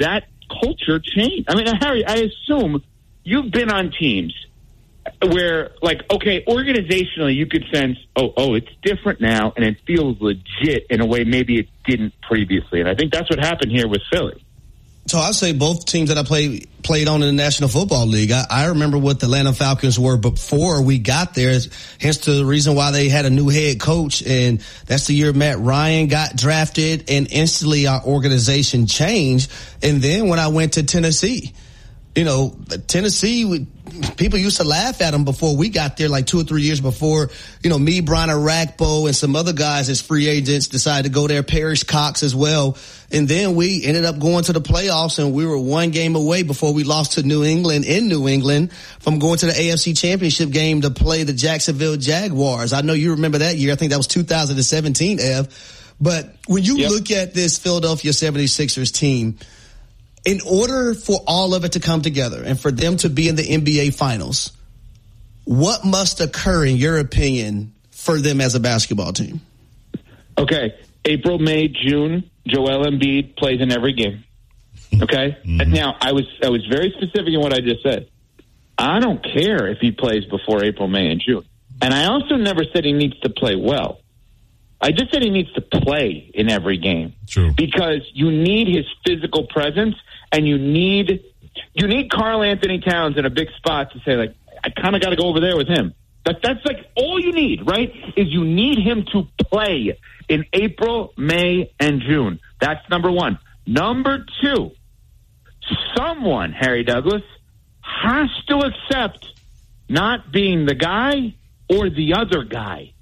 that culture change? I mean, Harry, I assume you've been on teams where, like, okay, organizationally you could sense, oh, it's different now, and it feels legit in a way maybe it didn't previously. And I think that's what happened here with Philly. So I'll say both teams that I played on in the National Football League, I remember what the Atlanta Falcons were before we got there, hence the reason why they had a new head coach. And that's the year Matt Ryan got drafted, and instantly our organization changed. And then when I went to Tennessee, Tennessee, people used to laugh at them before we got there, like 2 or 3 years before, me, Brian Arakpo, and some other guys as free agents decided to go there, Parrish Cox as well. And then we ended up going to the playoffs, and we were one game away before we lost to New England in New England from going to the AFC Championship game to play the Jacksonville Jaguars. I know you remember that year. I think that was 2017, Ev. But when you look at this Philadelphia 76ers team, in order for all of it to come together and for them to be in the NBA Finals, what must occur, in your opinion, for them as a basketball team? Okay, April, May, June, Joel Embiid plays in every game. Okay? Mm-hmm. Now, I was very specific in what I just said. I don't care if he plays before April, May, and June. And I also never said he needs to play well. I just said he needs to play in every game. True. Because you need his physical presence, and you need Karl Anthony Towns in a big spot to say, like, I kind of got to go over there with him. That's like all you need, right? Is you need him to play in April, May, and June. That's number one. Number two, someone, Harry Douglas, has to accept not being the guy or the other guy.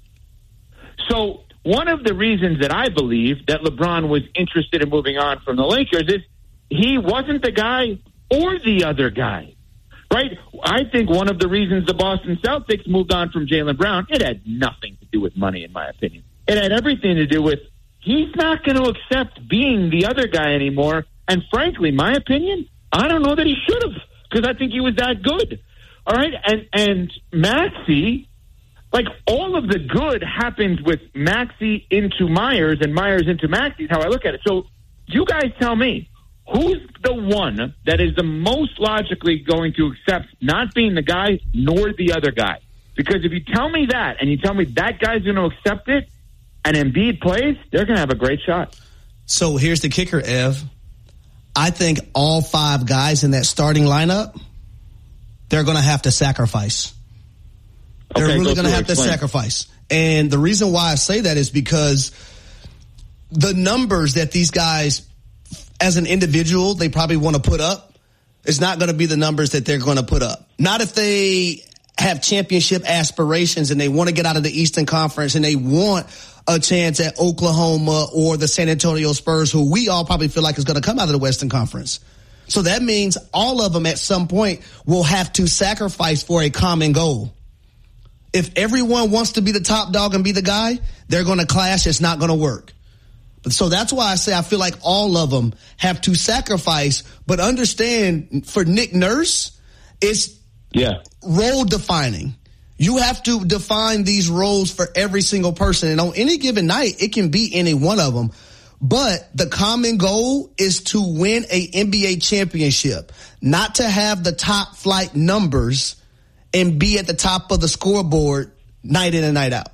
So one of the reasons that I believe that LeBron was interested in moving on from the Lakers is he wasn't the guy or the other guy, right? I think one of the reasons the Boston Celtics moved on from Jaylen Brown, it had nothing to do with money, in my opinion. It had everything to do with he's not going to accept being the other guy anymore. And frankly, my opinion, I don't know that he should have, because I think he was that good. All right? And Maxey, like, all of the good happened with Maxey into Myers and Myers into Maxey is how I look at it. So you guys tell me, who's the one that is the most logically going to accept not being the guy nor the other guy? Because if you tell me that and you tell me that guy's going to accept it and Embiid plays, they're going to have a great shot. So here's the kicker, Ev. I think all five guys in that starting lineup, they're going to have to sacrifice. They're really going to have to sacrifice. And the reason why I say that is because the numbers that these guys, as an individual, they probably want to put up, is not going to be the numbers that they're going to put up. Not if they have championship aspirations and they want to get out of the Eastern Conference and they want a chance at Oklahoma or the San Antonio Spurs, who we all probably feel like is going to come out of the Western Conference. So that means all of them at some point will have to sacrifice for a common goal. If everyone wants to be the top dog and be the guy, they're going to clash. It's not going to work. So that's why I say I feel like all of them have to sacrifice, but understand for Nick Nurse, it's role defining. You have to define these roles for every single person. And on any given night, it can be any one of them. But the common goal is to win a NBA championship, not to have the top flight numbers and be at the top of the scoreboard night in and night out.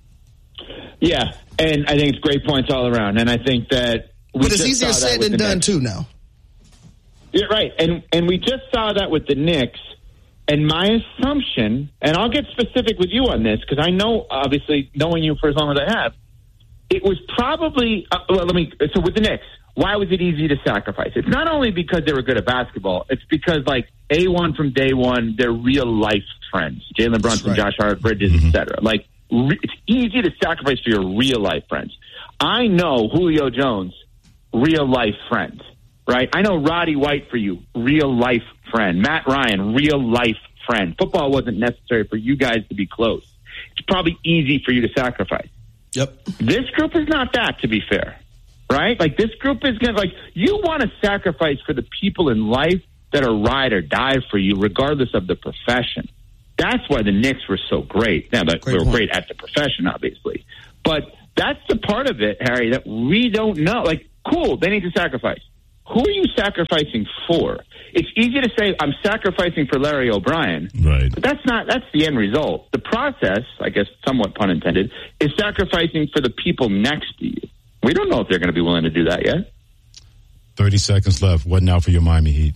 Yeah, and I think it's great points all around. And I think that but it's easier said than done too now. Yeah, right. And we just saw that with the Knicks. And my assumption, and I'll get specific with you on this, because I know, obviously, knowing you for as long as I have, it was probably, so with the Knicks, why was it easy to sacrifice? It's not only because they were good at basketball, it's because, like, A1 from day one, they're real-life friends. Jalen Brunson, Josh Hart, Bridges, et cetera. Like, it's easy to sacrifice for your real-life friends. I know Julio Jones, real-life friend, right? I know Roddy White for you, real-life friend. Matt Ryan, real-life friend. Football wasn't necessary for you guys to be close. It's probably easy for you to sacrifice. Yep. This group is not that, to be fair, right? Like, this group is going to, like, you want to sacrifice for the people in life that are ride or die for you, regardless of the profession. That's why the Knicks were so great. Now, they were great at the profession, obviously. But that's the part of it, Harry, that we don't know. Like, cool, they need to sacrifice. who are you sacrificing for? It's easy to say I'm sacrificing for Larry O'Brien, right? But that's the end result. The process, I guess, somewhat pun intended, is sacrificing for the people next to you. We don't know if they're going to be willing to do that yet. 30 seconds left. What now for your Miami Heat?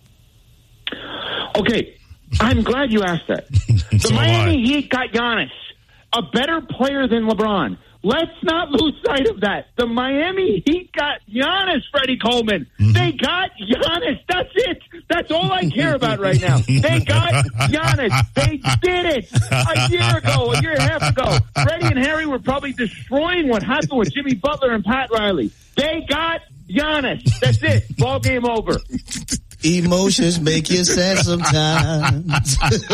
Okay, I'm glad you asked that. The Miami Heat got Giannis, a better player than LeBron. Let's not lose sight of that. The Miami Heat got Giannis, Freddie Coleman. Mm-hmm. They got Giannis. That's it. That's all I care about right now. They got Giannis. They did it a year ago, a year and a half ago. Freddie and Harry were probably destroying what happened with Jimmy Butler and Pat Riley. They got Giannis. That's it. Ball game over. Emotions make you sad sometimes.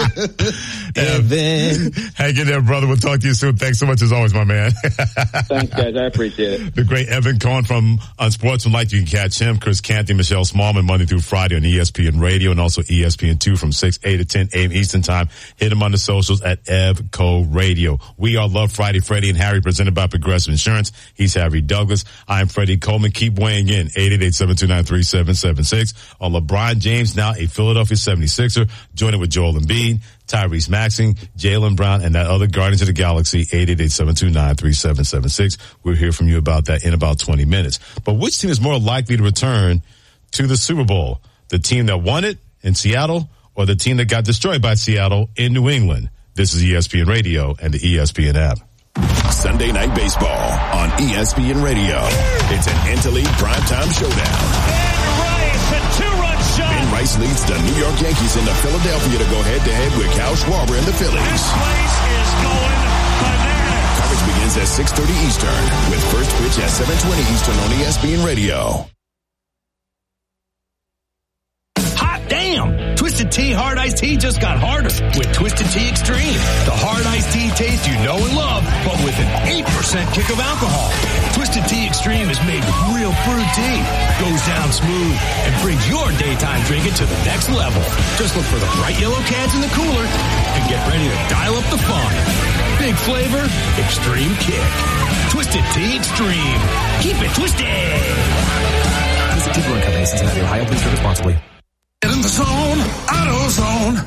Evan. Hang in there, brother. We'll talk to you soon. Thanks so much as always, my man. Thanks, guys. I appreciate it. The great Evan Cohen from Unsportsmanlike. You can catch him, Chris Canty, Michelle Smallman, Monday through Friday on ESPN Radio and also ESPN2 from 6, 8 to 10 a.m. Eastern Time. Hit him on the socials at EvCo Radio. We are Love Friday, Freddie and Harry, presented by Progressive Insurance. He's Harry Douglas. I'm Freddie Coleman. Keep weighing in. 888-729-3776 on LeBron James, now a Philadelphia 76er, joining with Joel Embiid, Tyrese Maxey, Jaylen Brown, and that other Guardians of the Galaxy, 888-729-3776. We'll hear from you about that in about 20 minutes. But which team is more likely to return to the Super Bowl? The team that won it in Seattle or the team that got destroyed by Seattle in New England? This is ESPN Radio and the ESPN app. Sunday Night Baseball on ESPN Radio. It's an Interleague primetime showdown. Ben Rice leads the New York Yankees into Philadelphia to go head-to-head with Kyle Schwarber and the Phillies. This place is going bananas. Coverage begins at 6:30 Eastern with first pitch at 7:20 Eastern on ESPN Radio. Hot damn! Twisted Tea Hard Iced Tea just got harder with Twisted Tea Extreme. The hard iced tea taste you know and love, but with an 8% kick of alcohol. Twisted Tea Extreme is made with real fruit tea, goes down smooth, and brings your daytime drinking to the next level. Just look for the bright yellow cans in the cooler and get ready to dial up the fun. Big flavor, extreme kick. Twisted Tea Extreme. Keep it twisted. Twisted Tea Brewing Company, Cincinnati, Ohio. Please drink responsibly. Get in the zone, AutoZone.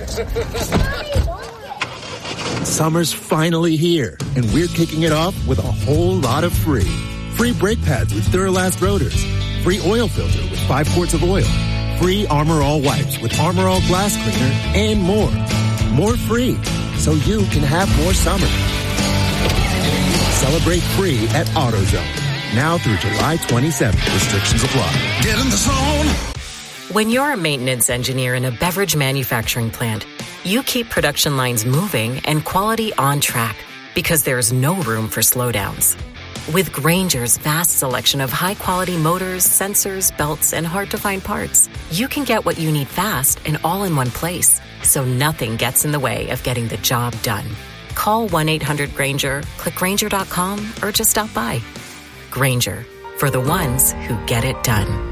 Summer's finally here, and we're kicking it off with a whole lot of free. Free brake pads with Duralast rotors. Free oil filter with 5 quarts of oil. Free Armor All wipes with Armor All glass cleaner, and more. More free, so you can have more summer. Celebrate free at AutoZone. Now through July 27th. Restrictions apply. Get in the zone. When you're a maintenance engineer in a beverage manufacturing plant, you keep production lines moving and quality on track because there's no room for slowdowns. With Grainger's vast selection of high-quality motors, sensors, belts, and hard-to-find parts, you can get what you need fast and all in one place, so nothing gets in the way of getting the job done. Call 1-800-GRAINGER, click Grainger.com, or just stop by. Grainger, for the ones who get it done.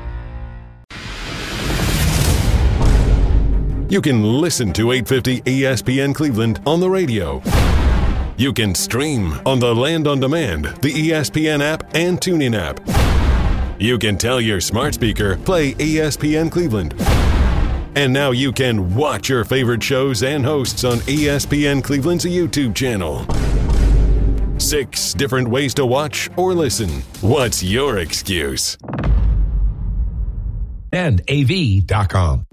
You can listen to 850 ESPN Cleveland on the radio. You can stream on the Land on Demand, the ESPN app, and TuneIn app. You can tell your smart speaker, play ESPN Cleveland. And now you can watch your favorite shows and hosts on ESPN Cleveland's YouTube channel. 6 different ways to watch or listen. What's your excuse? And AV.com.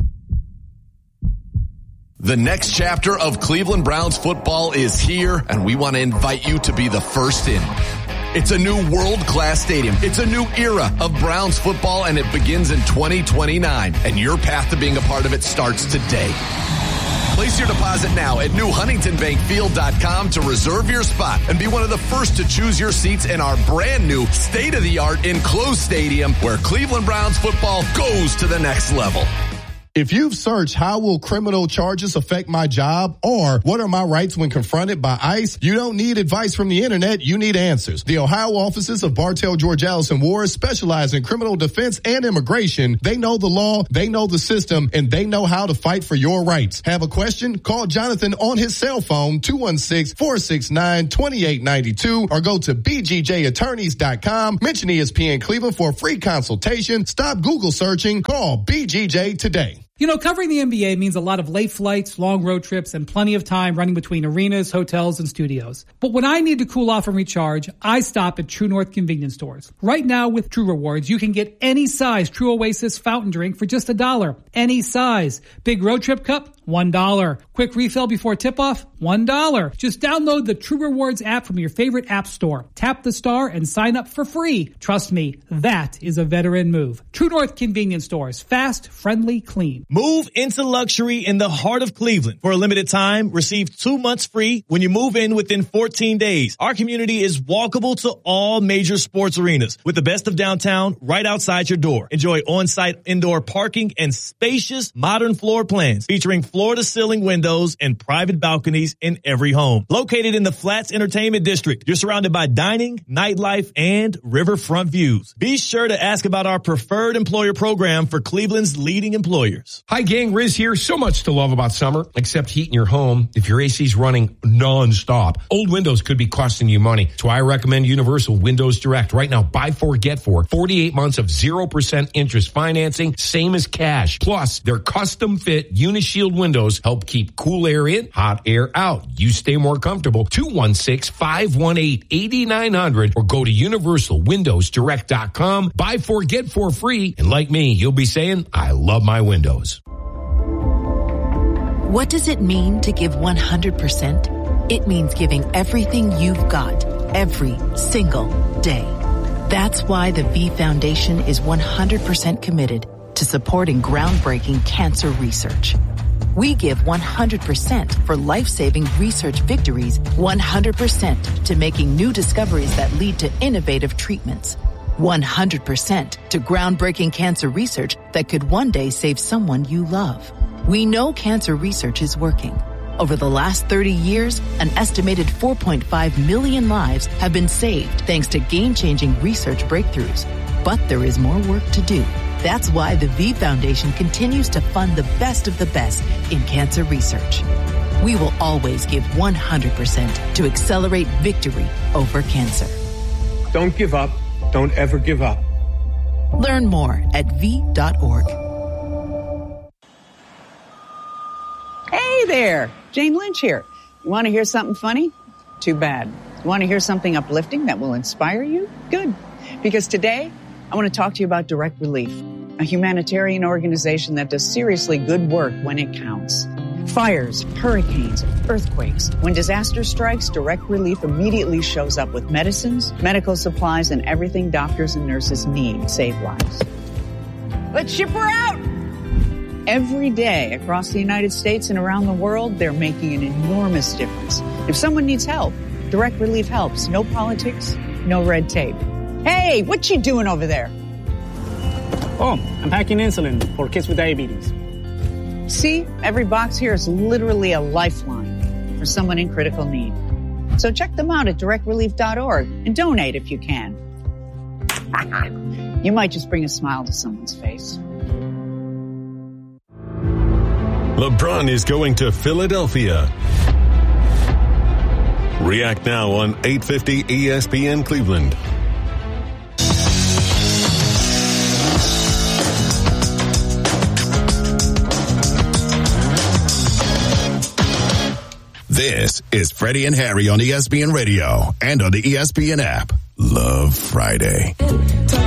The next chapter of Cleveland Browns football is here, and we want to invite you to be the first in. It's a new world-class stadium. It's a new era of Browns football, and it begins in 2029. And your path to being a part of it starts today. Place your deposit now at newhuntingtonbankfield.com to reserve your spot and be one of the first to choose your seats in our brand new state-of-the-art enclosed stadium where Cleveland Browns football goes to the next level. If you've searched how will criminal charges affect my job or what are my rights when confronted by ICE, you don't need advice from the internet, you need answers. The Ohio offices of Bartell, George Allison Ward specialize in criminal defense and immigration. They know the law, they know the system, and they know how to fight for your rights. Have a question? Call Jonathan on his cell phone, 216-469-2892, or go to bgjattorneys.com. Mention ESPN Cleveland for a free consultation. Stop Google searching. Call BGJ today. You know, covering the NBA means a lot of late flights, long road trips, and plenty of time running between arenas, hotels, and studios. But when I need to cool off and recharge, I stop at True North convenience stores. Right now with True Rewards, you can get any size True Oasis fountain drink for just $1. Any size. Big road trip cup, $1. Quick refill before tip-off, $1. Just download the True Rewards app from your favorite app store. Tap the star and sign up for free. Trust me, that is a veteran move. True North convenience stores. Fast, friendly, clean. Move into luxury in the heart of Cleveland. For a limited time, receive 2 months free when you move in within 14 days. Our community is walkable to all major sports arenas with the best of downtown right outside your door. Enjoy on-site indoor parking and spacious modern floor plans featuring floor-to-ceiling windows and private balconies in every home. Located in the Flats Entertainment District, you're surrounded by dining, nightlife, and riverfront views. Be sure to ask about our preferred employer program for Cleveland's leading employers. Hi gang, Riz here. So much to love about summer, except heating your home if your AC's running non-stop. Old windows could be costing you money. That's why I recommend Universal Windows Direct. Right now, buy 4, get 4. 48 months of 0% interest financing, same as cash. Plus, their custom fit Unishield windows help keep cool air in, hot air out. You stay more comfortable. 216-518-8900 or go to universalwindowsdirect.com. Buy 4, get 4 free. And like me, you'll be saying, I love my windows. What does it mean to give 100%? It means giving everything you've got every single day. That's why the V Foundation is 100% committed to supporting groundbreaking cancer research. We give 100% for life-saving research victories, 100% to making new discoveries that lead to innovative treatments, 100% to groundbreaking cancer research that could one day save someone you love. We know cancer research is working. Over the last 30 years, an estimated 4.5 million lives have been saved thanks to game-changing research breakthroughs. But there is more work to do. That's why the V Foundation continues to fund the best of the best in cancer research. We will always give 100% to accelerate victory over cancer. Don't give up. Don't ever give up. Learn more at v.org. Hey there, Jane Lynch here. You want to hear something funny? Too bad. You want to hear something uplifting that will inspire you? Good. Because today, I want to talk to you about Direct Relief, a humanitarian organization that does seriously good work when it counts. Fires, hurricanes, earthquakes. When disaster strikes, Direct Relief immediately shows up with medicines, medical supplies, and everything doctors and nurses need to save lives. Let's ship her out! Every day across the United States and around the world, they're making an enormous difference. If someone needs help, Direct Relief helps. No politics, no red tape. Hey, what you doing over there? Oh, I'm packing insulin for kids with diabetes. See, every box here is literally a lifeline for someone in critical need. So check them out at directrelief.org and donate if you can. You might just bring a smile to someone's face. LeBron is going to Philadelphia. React now on 850 ESPN Cleveland. This is Freddie and Harry on ESPN Radio and on the ESPN app. Love Friday.